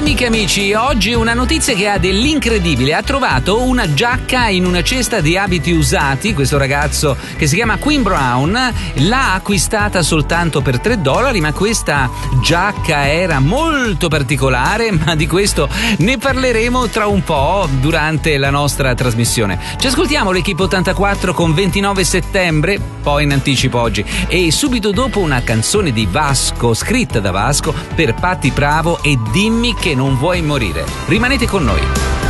amiche e amici, oggi una notizia che ha dell'incredibile. Ha trovato una giacca in una cesta di abiti usati, questo ragazzo che si chiama Quinn Brown, l'ha acquistata soltanto per $3, ma questa giacca era molto particolare, ma di questo ne parleremo tra un po' durante la nostra trasmissione. Ci ascoltiamo l'Equipe 84 con 29 settembre, poi in anticipo oggi, e subito dopo una canzone di Vasco, scritta da Vasco per Patti Bravo, e Dimmi che non vuoi morire. Rimanete con noi.